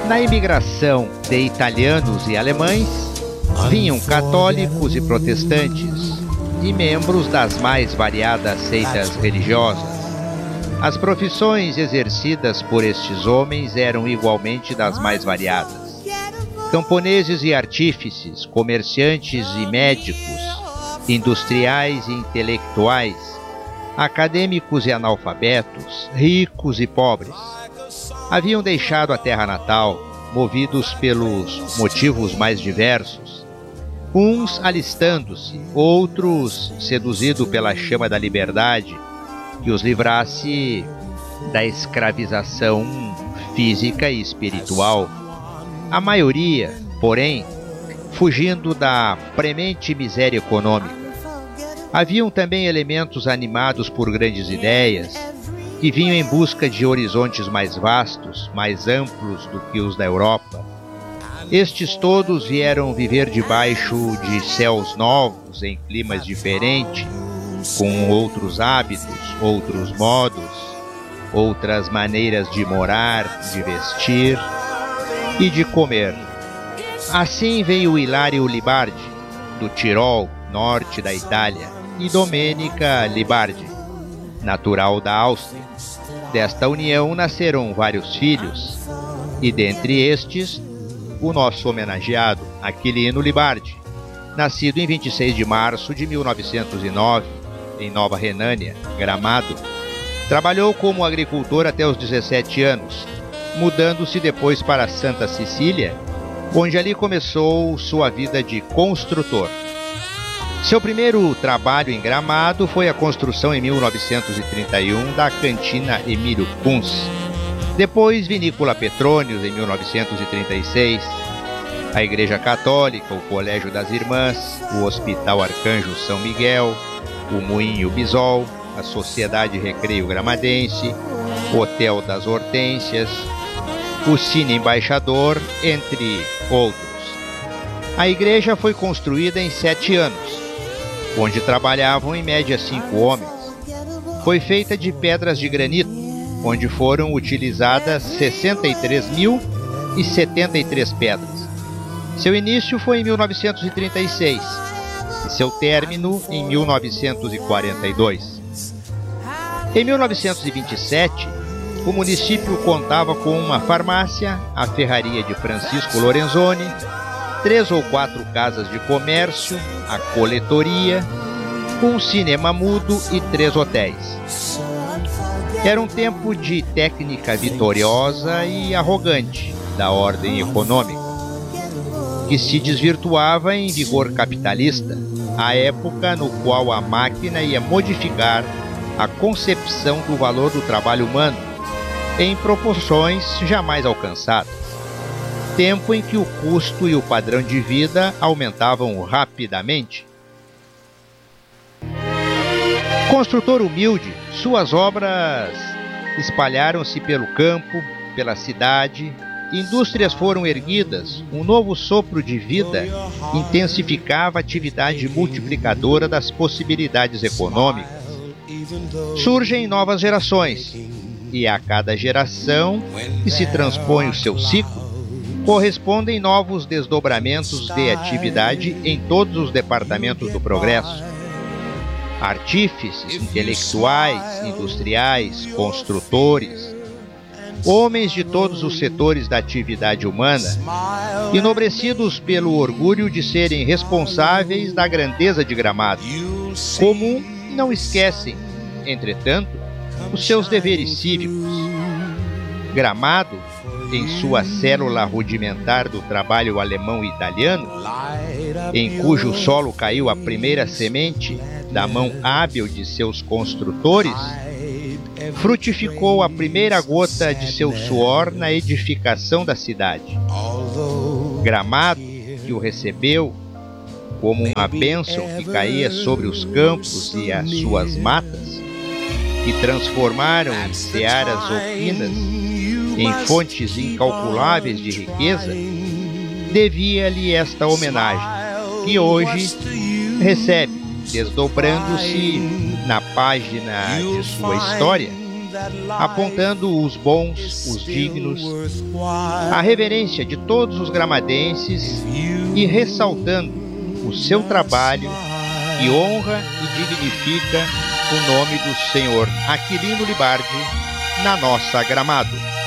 Na imigração de italianos e alemães, vinham católicos e protestantes, e membros das mais variadas seitas religiosas. As profissões exercidas por estes homens eram igualmente das mais variadas. Camponeses e artífices, comerciantes e médicos, industriais e intelectuais, acadêmicos e analfabetos, ricos e pobres, haviam deixado a terra natal, movidos pelos motivos mais diversos, uns alistando-se, outros seduzidos pela chama da liberdade, que os livrasse da escravização física e espiritual. A maioria, porém, fugindo da premente miséria econômica. Haviam também elementos animados por grandes ideias, que vinham em busca de horizontes mais vastos, mais amplos do que os da Europa. Estes todos vieram viver debaixo de céus novos, em climas diferentes, com outros hábitos, outros modos, outras maneiras de morar, de vestir e de comer. Assim veio Hilário Libardi, do Tirol, norte da Itália, e Domenica Libardi, natural da Áustria. Desta união nasceram vários filhos, e dentre estes, o nosso homenageado, Aquilino Libardi, nascido em 26 de março de 1909, em Nova Renânia, Gramado. Trabalhou como agricultor até os 17 anos, mudando-se depois para Santa Cecília, onde ali começou sua vida de construtor. Seu primeiro trabalho em Gramado foi a construção em 1931 da cantina Emílio Kunz, depois Vinícola Petrônios em 1936, a Igreja Católica, o Colégio das Irmãs, o Hospital Arcanjo São Miguel, o Moinho Bisol, a Sociedade Recreio Gramadense, o Hotel das Hortênsias, o Cine Embaixador, entre outros. A igreja foi construída em 7 anos, onde trabalhavam em média 5 homens. Foi feita de pedras de granito, onde foram utilizadas 63.073 pedras. Seu início foi em 1936 e seu término em 1942. Em 1927, o município contava com uma farmácia, a ferraria de Francisco Lorenzoni, 3 ou 4 casas de comércio, a coletoria, um cinema mudo e 3 hotéis. Era um tempo de técnica vitoriosa e arrogante da ordem econômica, que se desvirtuava em vigor capitalista, a época no qual a máquina ia modificar a concepção do valor do trabalho humano em proporções jamais alcançadas. Tempo em que o custo e o padrão de vida aumentavam rapidamente. Construtor humilde, suas obras espalharam-se pelo campo, pela cidade, indústrias foram erguidas, um novo sopro de vida intensificava a atividade multiplicadora das possibilidades econômicas. Surgem novas gerações, e a cada geração que se transpõe o seu ciclo, correspondem novos desdobramentos de atividade em todos os departamentos do progresso. Artífices, intelectuais, industriais, construtores, homens de todos os setores da atividade humana, enobrecidos pelo orgulho de serem responsáveis da grandeza de Gramado. Como não esquecem, entretanto, os seus deveres cívicos. Gramado, em sua célula rudimentar do trabalho alemão e italiano, em cujo solo caiu a primeira semente da mão hábil de seus construtores, frutificou a primeira gota de seu suor na edificação da cidade. Gramado, que o recebeu como uma bênção que caía sobre os campos e as suas matas, que transformaram em searas opinas, em fontes incalculáveis de riqueza, devia-lhe esta homenagem, que hoje recebe, desdobrando-se na página de sua história, apontando os bons, os dignos, a reverência de todos os gramadenses e ressaltando o seu trabalho que honra e dignifica o nome do senhor Aquilino Libardi na nossa Gramado.